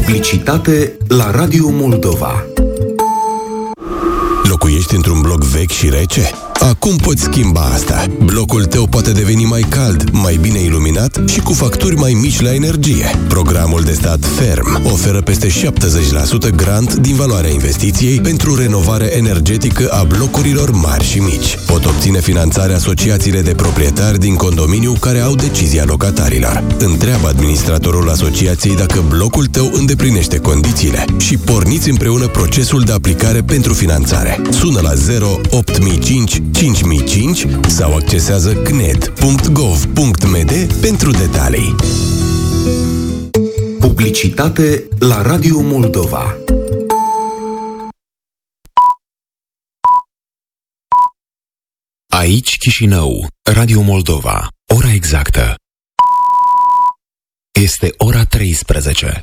Publicitate la Radio Moldova. Locuiești într-un bloc vechi și rece? Acum poți schimba asta. Blocul tău poate deveni mai cald, mai bine iluminat și cu facturi mai mici la energie. Programul de stat Ferm oferă peste 70% grant din valoarea investiției pentru renovare energetică a blocurilor mari și mici. Pot obține finanțare asociațiile de proprietari din condominiu care au decizia locatarilor. Întreabă administratorul asociației dacă blocul tău îndeplinește condițiile și porniți împreună procesul de aplicare pentru finanțare. Sună la 08005 5005 sau accesează cned.gov.md pentru detalii. Publicitate la Radio Moldova. Aici Chișinău, Radio Moldova. Ora exactă este ora 13.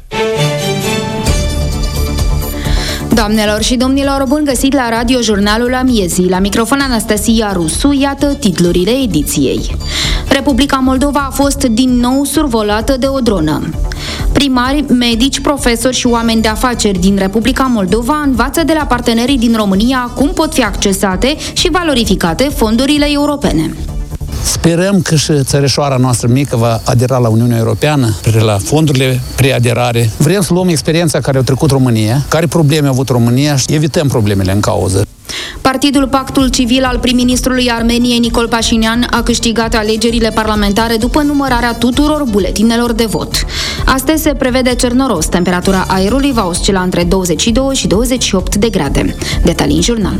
Doamnelor și domnilor, bun găsit la Radio Jurnalul Amiezii. La microfon Anastasia Rusu, iată titlurile ediției. Republica Moldova a fost din nou survolată de o dronă. Primari, medici, profesori și oameni de afaceri din Republica Moldova învață de la partenerii din România cum pot fi accesate și valorificate fondurile europene. Sperăm că și țărișoara noastră mică va adera la Uniunea Europeană, la fondurile preaderare. Vrem să luăm experiența care a trecut România, care probleme a avut România și evităm problemele în cauză. Partidul Pactul Civil al prim-ministrului Armeniei Nicol Pașinian a câștigat alegerile parlamentare după numărarea tuturor buletinelor de vot. Astăzi se prevede cernoros. Temperatura aerului va oscila între 22 și 28 de grade. Detalii în jurnal.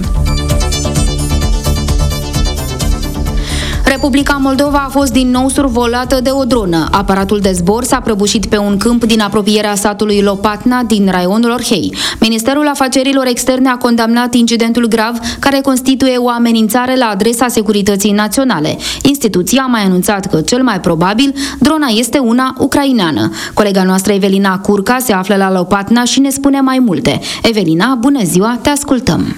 Republica Moldova a fost din nou survolată de o dronă. Aparatul de zbor s-a prăbușit pe un câmp din apropierea satului Lopatna, din raionul Orhei. Ministerul Afacerilor Externe a condamnat incidentul grav, care constituie o amenințare la adresa securității naționale. Instituția a mai anunțat că, cel mai probabil, drona este una ucraineană. Colega noastră Evelina Curca se află la Lopatna și ne spune mai multe. Evelina, bună ziua, te ascultăm!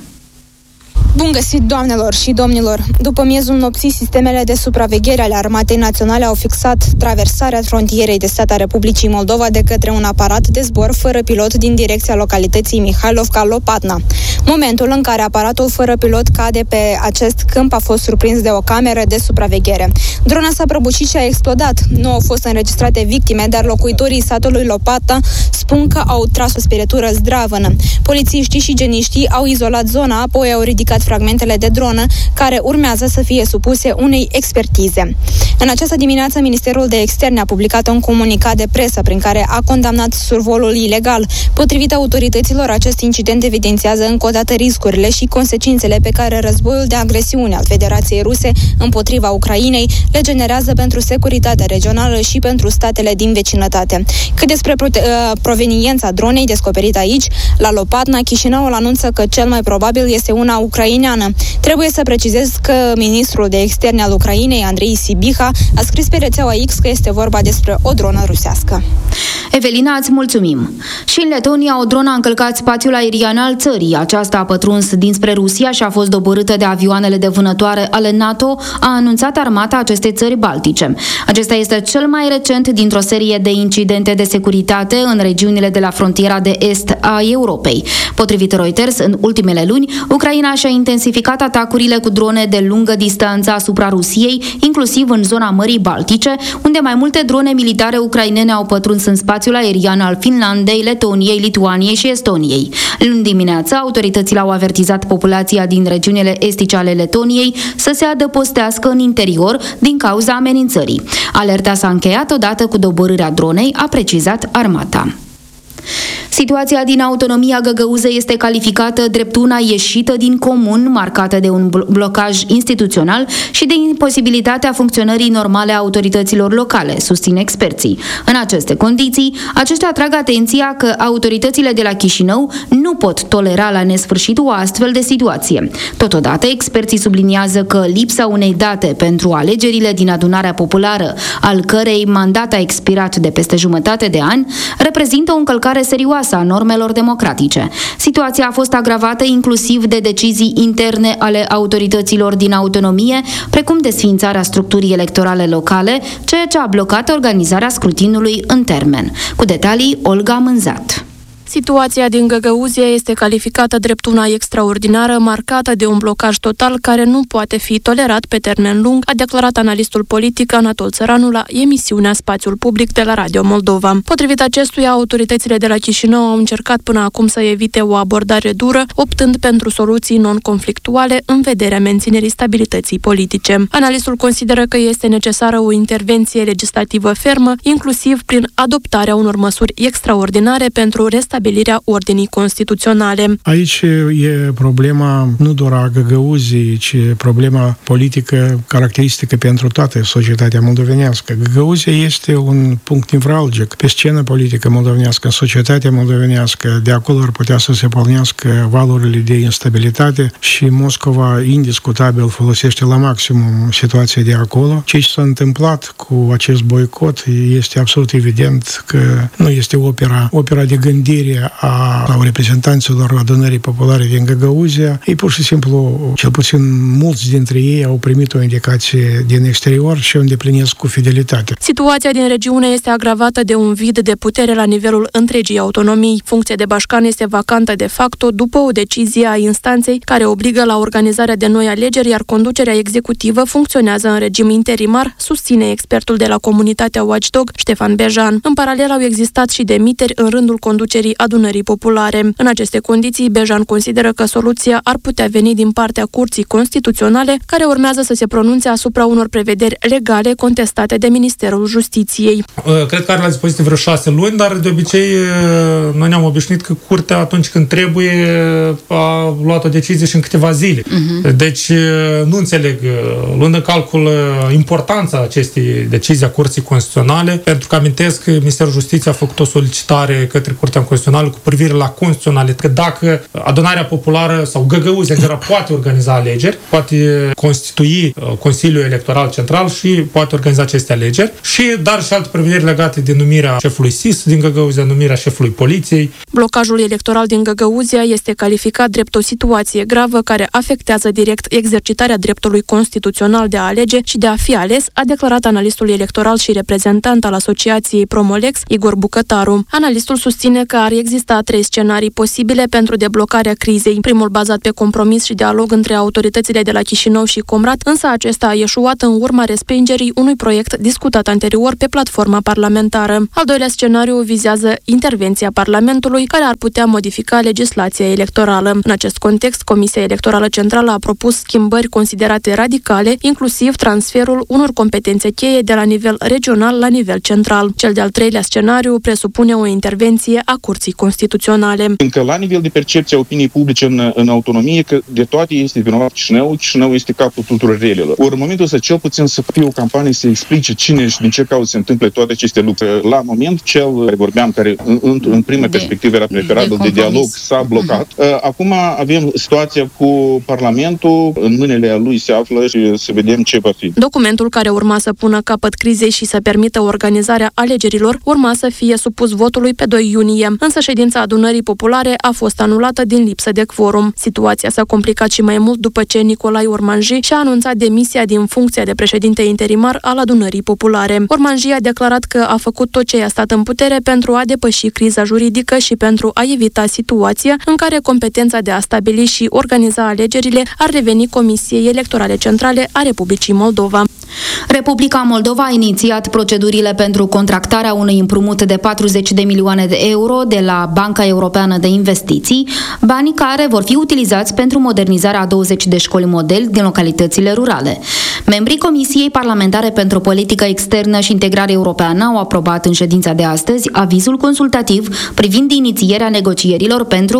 Bun găsit, doamnelor și domnilor! După miezul nopții, sistemele de supraveghere ale Armatei Naționale au fixat traversarea frontierei de stat a Republicii Moldova de către un aparat de zbor fără pilot din direcția localității Mihailovca-Lopatna. Momentul în care aparatul fără pilot cade pe acest câmp a fost surprins de o cameră de supraveghere. Drona s-a prăbușit și a explodat. Nu au fost înregistrate victime, dar locuitorii satului Lopatna spun că au tras o spiritură zdravănă. Polițiștii și geniștii au izolat zona, apoi au ridicat fragmentele de dronă, care urmează să fie supuse unei expertize. În această dimineață, Ministerul de Externe a publicat un comunicat de presă prin care a condamnat survolul ilegal. Potrivit autorităților, acest incident evidențiază încă o dată riscurile și consecințele pe care războiul de agresiune al Federației Ruse împotriva Ucrainei le generează pentru securitatea regională și pentru statele din vecinătate. Cât despre proveniența dronei descoperite aici, la Lopatna, Chișinăul anunță că cel mai probabil este una ucraineană. Trebuie să precizez că ministrul de externe al Ucrainei, Andrei Sibiha, a scris pe rețeaua X că este vorba despre o dronă rusească. Evelina, îți mulțumim. Și în Letonia, o dronă a încălcat spațiul aerian al țării. Aceasta a pătruns dinspre Rusia și a fost doborâtă de avioanele de vânătoare ale NATO, a anunțat armata acestei țări baltice. Acesta este cel mai recent dintr-o serie de incidente de securitate în regiunile de la frontiera de est a Europei. Potrivit Reuters, în ultimele luni, Ucraina și-a intensificat atacurile cu drone de lungă distanță asupra Rusiei, inclusiv în zona Mării Baltice, unde mai multe drone militare ucrainene au pătruns în spațiul aerian al Finlandei, Letoniei, Lituaniei și Estoniei. Luni dimineața, autoritățile au avertizat populația din regiunile estice ale Letoniei să se adăpostească în interior din cauza amenințării. Alerta s-a încheiat odată cu doborârea dronei, a precizat armata. Situația din autonomia găgăuză este calificată drept una ieșită din comun, marcată de un blocaj instituțional și de imposibilitatea funcționării normale a autorităților locale, susțin experții. În aceste condiții, aceștia atrag atenția că autoritățile de la Chișinău nu pot tolera la nesfârșit o astfel de situație. Totodată, experții subliniază că lipsa unei date pentru alegerile din adunarea populară, al cărei mandat a expirat de peste jumătate de an, reprezintă o încălcare serioasă a normelor democratice. Situația a fost agravată inclusiv de decizii interne ale autorităților din autonomie, precum desființarea structurii electorale locale, ceea ce a blocat organizarea scrutinului în termen. Cu detalii, Olga Mânzat. Situația din Găgăuzia este calificată drept una extraordinară, marcată de un blocaj total care nu poate fi tolerat pe termen lung, a declarat analistul politic Anatol Țăranu la emisiunea Spațiul Public de la Radio Moldova. Potrivit acestuia, autoritățile de la Chișinău au încercat până acum să evite o abordare dură, optând pentru soluții non-conflictuale în vederea menținerii stabilității politice. Analistul consideră că este necesară o intervenție legislativă fermă, inclusiv prin adoptarea unor măsuri extraordinare pentru restabilirea ordinii constituționale. Aici e problema nu doar a Găgăuziei, ci problema politică caracteristică pentru toată societatea moldovenească. Găgăuzia este un punct nevralgic pe scenă politică moldovenească, în societatea moldovenească. De acolo ar putea să se pornească valurile de instabilitate și Moscova indiscutabil folosește la maximum situația de acolo. Ce s-a întâmplat cu acest boicot este absolut evident că nu este opera de gândire a reprezentanților adunării populare din Găgăuzia. Ei pur și simplu, cel puțin mulți dintre ei au primit o indicație din exterior și o îndeplinesc cu fidelitate. Situația din regiune este agravată de un vid de putere la nivelul întregii autonomii. Funcția de bașcan este vacantă de facto după o decizie a instanței care obligă la organizarea de noi alegeri, iar conducerea executivă funcționează în regim interimar, susține expertul de la comunitatea Watchdog, Ștefan Bejan. În paralel au existat și demiteri în rândul conducerii adunării populare. În aceste condiții, Bejan consideră că soluția ar putea veni din partea Curții Constituționale, care urmează să se pronunțe asupra unor prevederi legale contestate de Ministerul Justiției. Cred că are la dispoziție vreo 6 luni, dar de obicei noi ne-am obișnuit că Curtea, atunci când trebuie, a luat o decizie și în câteva zile. Deci nu înțeleg, luând în calcul importanța acestei decizii a Curții Constituționale, pentru că amintesc că Ministerul Justiției a făcut o solicitare către Curtea Constituțională cu privire la constituționalitate, că dacă adunarea populară sau Găgăuzia poate organiza alegeri, poate constitui Consiliul Electoral Central și poate organiza aceste alegeri, dar și alte prevederi legate de numirea șefului SIS din Găgăuzia, numirea șefului poliției. Blocajul electoral din Găgăuzia este calificat drept o situație gravă care afectează direct exercitarea dreptului constituțional de a alege și de a fi ales, a declarat analistul electoral și reprezentant al Asociației Promolex, Igor Bucătaru. Analistul susține că ar exista 3 scenarii posibile pentru deblocarea crizei. Primul bazat pe compromis și dialog între autoritățile de la Chișinău și Comrat, însă acesta a ieșuat în urma respingerii unui proiect discutat anterior pe platforma parlamentară. Al doilea scenariu vizează intervenția Parlamentului, care ar putea modifica legislația electorală. În acest context, Comisia Electorală Centrală a propus schimbări considerate radicale, inclusiv transferul unor competențe cheie de la nivel regional la nivel central. Cel de-al treilea scenariu presupune o intervenție a Curții Constituționale. Încă la nivel de percepție a opiniei publice în autonomie, că de toate este vinovat Chișinău, Chișinău este capul tuturor relelor. Ori în momentul ăsta, cel puțin să fie o campanie să explice cine și din ce cauză se întâmplă toate aceste lucruri. La moment, cel care vorbeam, care în prima perspectivă era preferabil de dialog, s-a blocat. Acum avem situația cu Parlamentul, în mâinile lui se află și să vedem ce va fi. Documentul care urma să pună capăt crizei și să permită organizarea alegerilor urma să fie supus votului pe 2 iunie, însă ședința adunării populare a fost anulată din lipsă de quorum. Situația s-a complicat și mai mult după ce Nicolae Ormanji și-a anunțat demisia din funcția de președinte interimar al adunării populare. Ormanji a declarat că a făcut tot ce i-a stat în putere pentru a depăși criza juridică și pentru a evita situația în care competența de a stabili și organiza alegerile ar reveni Comisiei Electorale Centrale a Republicii Moldova. Republica Moldova a inițiat procedurile pentru contractarea unui împrumut de 40 de milioane de euro de la Banca Europeană de Investiții, banii care vor fi utilizați pentru modernizarea a 20 de școli model din localitățile rurale. Membrii Comisiei Parlamentare pentru Politică Externă și Integrare Europeană au aprobat în ședința de astăzi avizul consultativ privind inițierea negocierilor pentru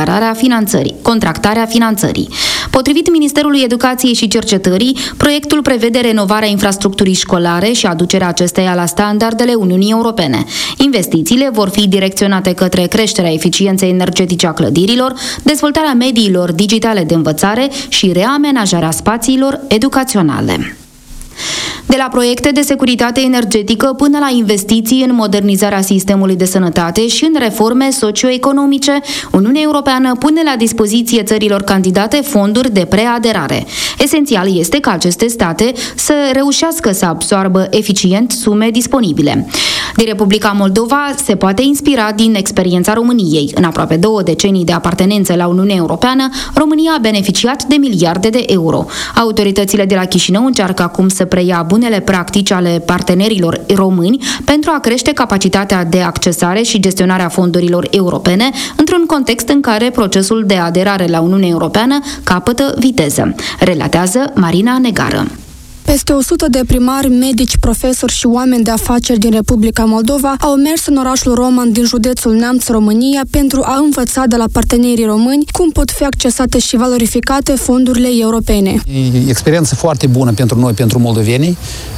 contractarea finanțării. Potrivit Ministerului Educației și Cercetării, proiectul prevede renovarea infrastructurii școlare și aducerea acesteia la standardele Uniunii Europene. Investițiile vor fi direcționate către creșterea eficienței energetice a clădirilor, dezvoltarea mediilor digitale de învățare și reamenajarea spațiilor educaționale. De la proiecte de securitate energetică până la investiții în modernizarea sistemului de sănătate și în reforme socioeconomice, Uniunea Europeană pune la dispoziție țărilor candidate fonduri de preaderare. Esențial este ca aceste state să reușească să absoarbă eficient sume disponibile. Din Republica Moldova se poate inspira din experiența României. În aproape 2 decenii de apartenență la Uniunea Europeană, România a beneficiat de miliarde de euro. Autoritățile de la Chișinău încearcă acum să preia bunele practici ale partenerilor români pentru a crește capacitatea de accesare și gestionarea fondurilor europene într-un context în care procesul de aderare la Uniunea Europeană capătă viteză, relatează Marina Negară. Peste 100 de primari, medici, profesori și oameni de afaceri din Republica Moldova au mers în orașul Roman din județul Neamț, România, pentru a învăța de la partenerii români cum pot fi accesate și valorificate fondurile europene. E experiență foarte bună pentru noi, pentru moldovenii,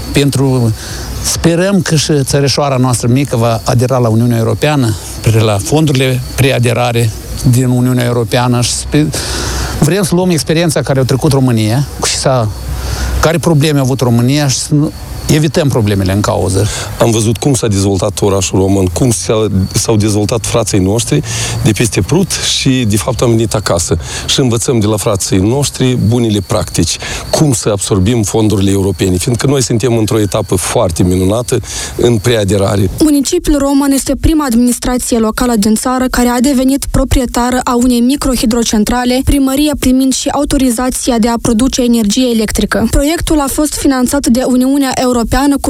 sperăm că și țărișoara noastră mică va adera la Uniunea Europeană, la fondurile preaderare din Uniunea Europeană și vrem să luăm experiența care a trecut România și care probleme a avut România și să evităm problemele în cauză. Am văzut cum s-a dezvoltat orașul Roman, cum s-au dezvoltat frații noștri de peste Prut și, de fapt, am venit acasă. Și învățăm de la frații noștri bunele practici, cum să absorbim fondurile europene, fiindcă noi suntem într-o etapă foarte minunată în preaderare. Municipiul Roman este prima administrație locală din țară care a devenit proprietară a unei microhidrocentrale, primăria primind și autorizația de a produce energie electrică. Proiectul a fost finanțat de Uniunea Europeană cu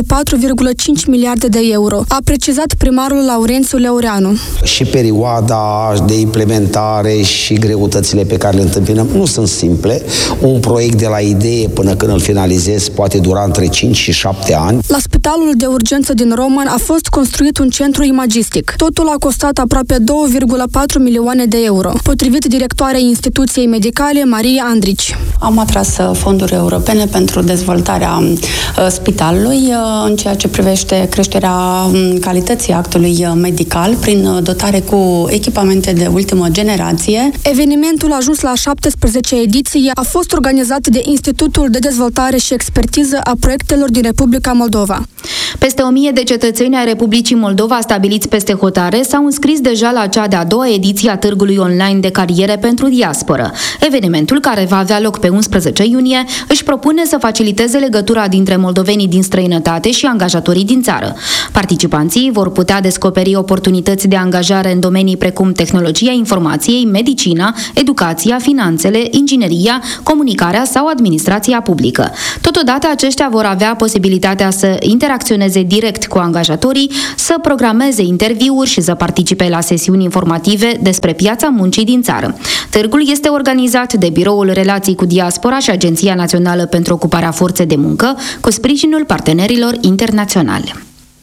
4,5 miliarde de euro, a precizat primarul Laurențiu Leureanu. Și perioada de implementare și greutățile pe care le întâmpinăm nu sunt simple. Un proiect de la idee până când îl finalizezi poate dura între 5 și 7 ani. La spitalul de urgență din Roman a fost construit un centru imagistic. Totul a costat aproape 2,4 milioane de euro, potrivit directoarei instituției medicale Maria Andrici. Am atras fonduri europene pentru dezvoltarea spitalului în ceea ce privește creșterea calității actului medical prin dotare cu echipamente de ultimă generație. Evenimentul a ajuns la 17 ediții, a fost organizat de Institutul de Dezvoltare și Expertiză a Proiectelor din Republica Moldova. Peste 1000 de cetățeni ai Republicii Moldova stabiliți peste hotare s-au înscris deja la cea de-a 2-a ediție a Târgului Online de Cariere pentru Diasporă. Evenimentul, care va avea loc pe 11 iunie, își propune să faciliteze legătura dintre moldovenii din străinătate și angajatorii din țară. Participanții vor putea descoperi oportunități de angajare în domenii precum tehnologia informației, medicina, educația, finanțele, ingineria, comunicarea sau administrația publică. Totodată, aceștia vor avea posibilitatea să interacționeze direct cu angajatorii, să programeze interviuri și să participe la sesiuni informative despre piața muncii din țară. Târgul este organizat de Biroul Relații cu Diaspora și Agenția Națională pentru Ocuparea Forței de Muncă, cu sprijinul partenerilor internaționali.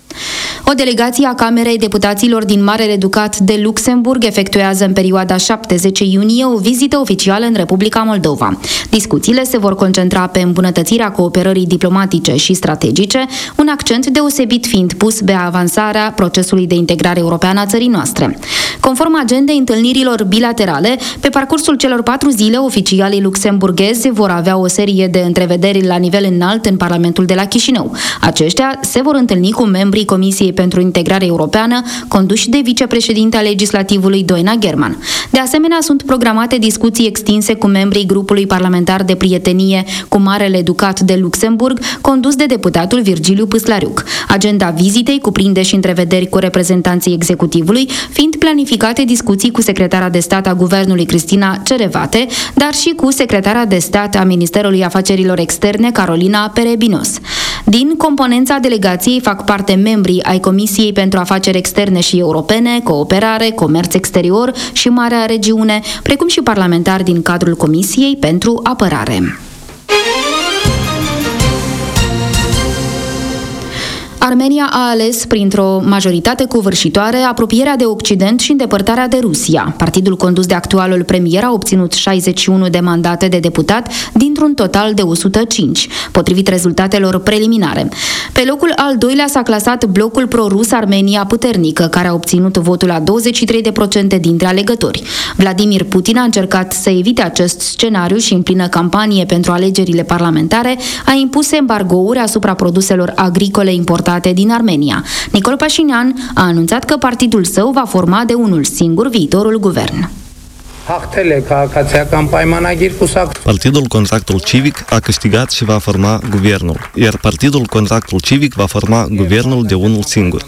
O delegație a Camerei Deputaților din Marele Ducat de Luxemburg efectuează în perioada 7-10 iunie o vizită oficială în Republica Moldova. Discuțiile se vor concentra pe îmbunătățirea cooperării diplomatice și strategice, un accent deosebit fiind pus pe avansarea procesului de integrare europeană a țării noastre. Conform agendei întâlnirilor bilaterale, pe parcursul celor 4 zile, oficialii luxemburghezi vor avea o serie de întrevederi la nivel înalt în Parlamentul de la Chișinău. Aceștia se vor întâlni cu membrii Comisiei pentru Integrare Europeană, conduși de vicepreședintea legislativului Doina German. De asemenea, sunt programate discuții extinse cu membrii grupului parlamentar de prietenie cu Marele Ducat de Luxemburg, condus de deputatul Virgiliu Pâslariuc. Agenda vizitei cuprinde și întrevederi cu reprezentanții executivului, fiind planificate discuții cu secretara de stat a Guvernului Cristina Cerevate, dar și cu secretara de stat a Ministerului Afacerilor Externe Carolina Perebinos. Din componența delegației fac parte membrii ai Comisiei pentru Afaceri Externe și Europene, Cooperare, Comerț Exterior și Marea Regiune, precum și parlamentari din cadrul Comisiei pentru Apărare. Armenia a ales, printr-o majoritate covârșitoare, apropierea de Occident și îndepărtarea de Rusia. Partidul condus de actualul premier a obținut 61 de mandate de deputat dintr-un total de 105, potrivit rezultatelor preliminare. Pe locul al doilea s-a clasat blocul pro-rus Armenia Puternică, care a obținut votul la 23% dintre alegători. Vladimir Putin a încercat să evite acest scenariu și, în plină campanie pentru alegerile parlamentare, a impus embargouri asupra produselor agricole importate din Armenia. Nicol Pașinian a anunțat că partidul său va forma de unul singur viitorul guvern. Partidul Contractul Civic a câștigat și va forma guvernul, iar Partidul Contractul Civic va forma guvernul de unul singur.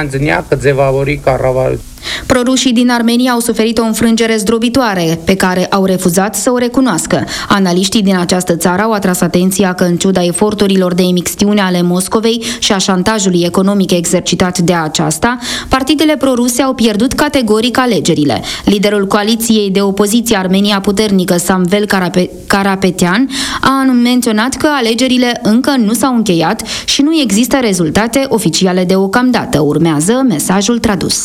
Prorușii din Armenia au suferit o înfrângere zdrobitoare, pe care au refuzat să o recunoască. Analiștii din această țară au atras atenția că, în ciuda eforturilor de imixtiune ale Moscovei și a șantajului economic exercitat de aceasta, partidele proruse au pierdut categoric alegerile. Liderul coaliției de opoziție Armenia Puternică, Samvel Karapetyan, a menționat că alegerile încă nu s-au încheiat și nu există rezultate oficiale deocamdată. Urmează mesajul tradus.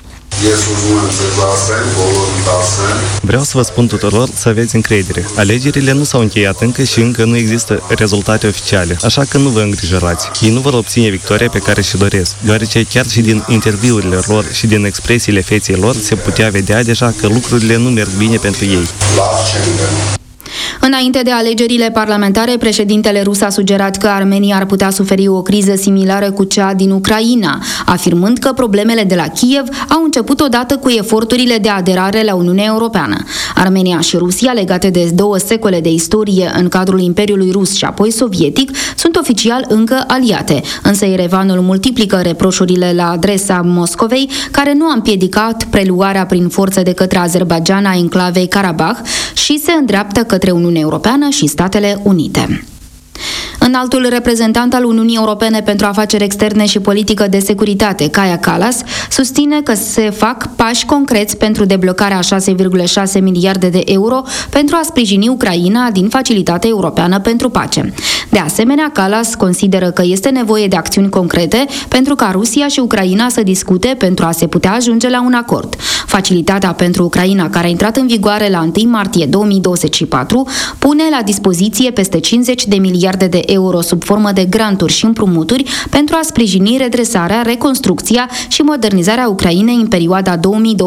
Vreau să vă spun tuturor să aveți încredere. Alegerile nu s-au încheiat încă și încă nu există rezultate oficiale, așa că nu vă îngrijorați. Ei nu vor obține victoria pe care și doresc, deoarece chiar și din interviurile lor și din expresiile feței lor se putea vedea deja că lucrurile nu merg bine pentru ei. Înainte de alegerile parlamentare, președintele rus a sugerat că Armenia ar putea suferi o criză similară cu cea din Ucraina, afirmând că problemele de la Kiev au început odată cu eforturile de aderare la Uniunea Europeană. Armenia și Rusia, legate de 2 secole de istorie în cadrul Imperiului Rus și apoi sovietic, sunt oficial încă aliate, însă Yerevanul multiplică reproșurile la adresa Moscovei, care nu a împiedicat preluarea prin forță de către Azerbaidjan a enclavei Karabakh și se îndreaptă către Uniunea Europeană și Statele Unite. Înaltul reprezentant al Uniunii Europene pentru Afaceri Externe și Politică de Securitate, Kaja Kallas, susține că se fac pași concreți pentru deblocarea a 6,6 miliarde de euro pentru a sprijini Ucraina din Facilitatea Europeană pentru Pace. De asemenea, Kallas consideră că este nevoie de acțiuni concrete pentru ca Rusia și Ucraina să discute pentru a se putea ajunge la un acord. Facilitatea pentru Ucraina, care a intrat în vigoare la 1 martie 2024, pune la dispoziție peste 50 de miliarde de euro sub formă de granturi și împrumuturi pentru a sprijini redresarea, reconstrucția și modernizarea Ucrainei în perioada 2024-2027.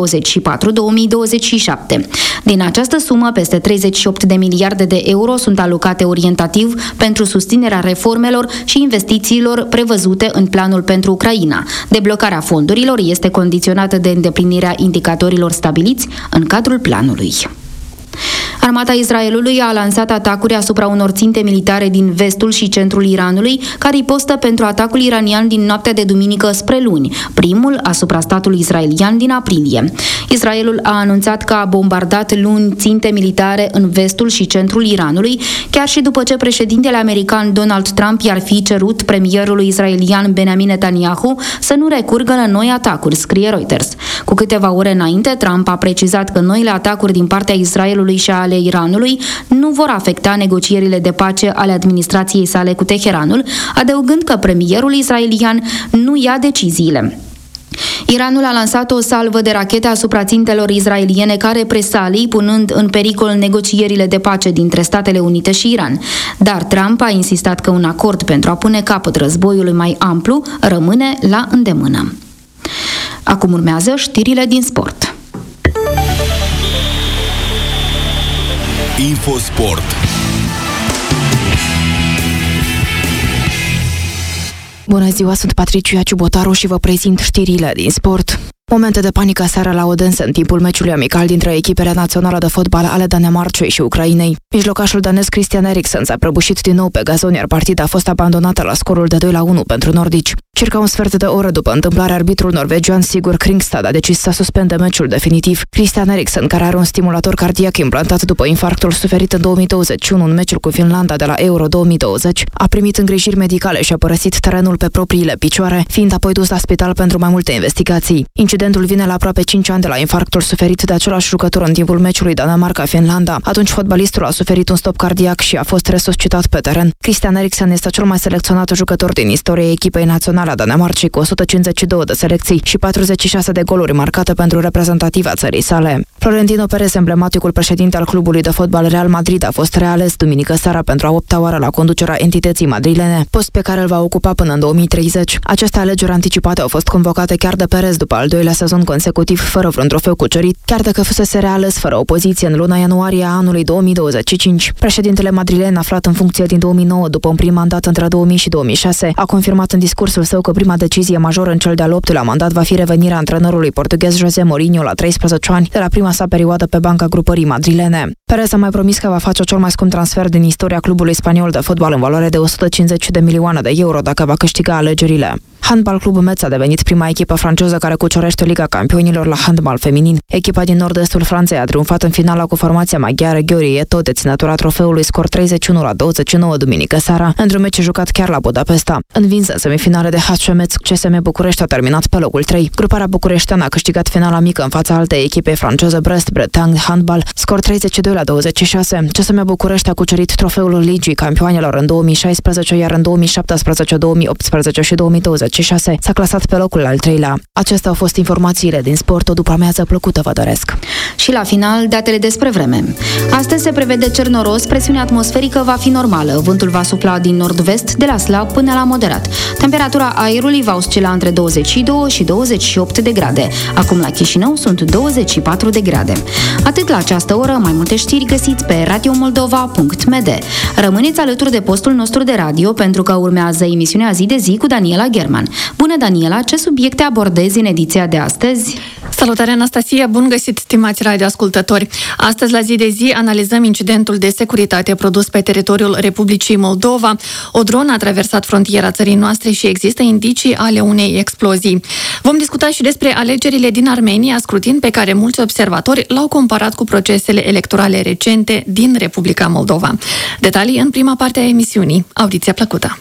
Din această sumă, peste 38 de miliarde de euro sunt alocate orientativ pentru susținerea reformelor și investițiilor prevăzute în planul pentru Ucraina. Deblocarea fondurilor este condiționată de îndeplinirea indicatorilor stabiliți în cadrul planului. Armata Israelului a lansat atacuri asupra unor ținte militare din vestul și centrul Iranului, ca ripostă pentru atacul iranian din noaptea de duminică spre luni, primul asupra statului israelian din aprilie. Israelul a anunțat că a bombardat luni ținte militare în vestul și centrul Iranului, chiar și după ce președintele american Donald Trump i-ar fi cerut premierului israelian Benjamin Netanyahu să nu recurgă la noi atacuri, scrie Reuters. Cu câteva ore înainte, Trump a precizat că noile atacuri din partea Israelului și ale Iranului nu vor afecta negocierile de pace ale administrației sale cu Teheranul, adăugând că premierul israelian nu ia deciziile. Iranul a lansat o salvă de rachete asupra țintelor israeliene ca represalii, punând în pericol negocierile de pace dintre Statele Unite și Iran. Dar Trump a insistat că un acord pentru a pune capăt războiului mai amplu rămâne la îndemână. Acum urmează știrile din sport. Infosport. Bună ziua, sunt Patricia Ciubotaru și vă prezint știrile din sport. Momente de panică seara la Odense în timpul meciului amical dintre echipele naționale de fotbal ale Danemarcei și Ucrainei. Mijlocașul danez Christian Eriksen s-a prăbușit din nou pe gazon, iar partida a fost abandonată la scorul de 2-1 pentru nordici. Circa un sfert de oră după întâmplare, arbitrul norvegian Sigurd Kringstad a decis să suspende meciul definitiv. Christian Eriksen, care are un stimulator cardiac implantat după infarctul suferit în 2021 în meciul cu Finlanda de la Euro 2020, a primit îngrijiri medicale și a părăsit terenul pe propriile picioare, fiind apoi dus la spital pentru mai multe investigații. Incidentul vine la aproape 5 ani de la infarctul suferit de același jucător în timpul meciului Danemarca-Finlanda. Atunci fotbalistul a suferit un stop cardiac și a fost resuscitat pe teren. Christian Eriksen este cel mai selecționat jucător din istoria echipei naționale a Danemarcei, cu 152 de selecții și 46 de goluri marcate pentru reprezentativa țării sale. Florentino Perez, emblematicul președinte al clubului de fotbal Real Madrid, a fost reales duminică seara pentru a 8-a oară la conducerea entității madrilene, post pe care îl va ocupa până în 2030. Aceste alegeri anticipate au fost convocate chiar de Perez după al doilea sezon consecutiv fără vreun trofeu cucerit, chiar dacă fusese reales fără opoziție în luna ianuarie a anului 2025. Președintele madrilen, aflat în funcție din 2009 după un prim mandat între 2000 și 2006, a confirmat în discursul său că prima decizie majoră în cel de-al 8-lea mandat va fi revenirea antrenorului portughez José Mourinho la 13 ani de la prima sa perioadă pe banca grupării madrilene. Perez a mai promis că va face cel mai scump transfer din istoria clubului spaniol de fotbal în valoare de 150 de milioane de euro dacă va câștiga alegerile. Handbal Club Metz a devenit prima echipă franceză care cucerește Liga Campionilor la handbal feminin. Echipa din nord-estul Franței a triumfat în finala cu formația maghiară Győri Eto, deținătura trofeului, scor 31-29 duminică seara, într-un meci jucat chiar la Budapesta. Învinsă în semifinale de HC Metz, CSM București a terminat pe locul 3. Gruparea bucureșteană a câștigat finala mică în fața altei echipe franceze Brest-Bretagne Handball, scor 32-26. CSM București a cucerit trofeul Ligii Campioanilor în 2016, iar în 2017, 2018 și 2026 s-a clasat pe locul al 3-lea. Acestea au fost informațiile din sport. O după-amiază plăcută vă doresc. Și la final, datele despre vreme. Astăzi se prevede cer noros, presiunea atmosferică va fi normală, vântul va sufla din nord-vest de la slab până la moderat. Temperatura aerului va oscila între 22 și 28 de grade. Acum la Chișinău sunt 24 de grade. Atât la această oră, mai multe știri găsiți pe radiomoldova.md. Rămâneți alături de postul nostru de radio pentru că urmează emisiunea Zi de Zi cu Daniela German. Bună, Daniela, ce subiecte abordezi în ediția de astăzi? Salutare, Anastasia! Bun găsit, stimați radioascultători! Astăzi, la Zi de Zi, analizăm incidentul de securitate produs pe teritoriul Republicii Moldova. O dronă a traversat frontiera țării noastre și există indicii ale unei explozii. Vom discuta și despre alegerile din Armenia, scrutin pe care mulți observatori l-au comparat cu procesele electorale recente din Republica Moldova. Detalii în prima parte a emisiunii. Audiție plăcută!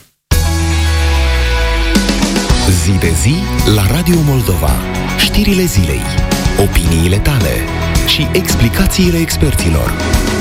Zi de Zi la Radio Moldova. Știrile zilei, opiniile tale și explicațiile experților.